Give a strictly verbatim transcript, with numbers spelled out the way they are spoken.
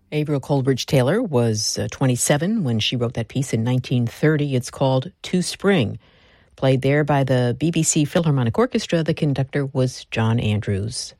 Averill Coleridge Taylor was uh, twenty-seven when she wrote that piece in nineteen thirty. It's called To Spring. Played there by the B B C Philharmonic Orchestra. The conductor was John Andrews.